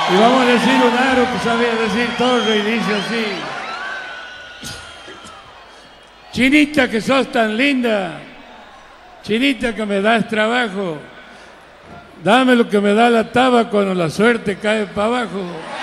Y vamos a decir un aro que sabía decir todo y dice así. Chinita que sos tan linda, chinita que me das trabajo, dame lo que me da la taba cuando la suerte cae para abajo.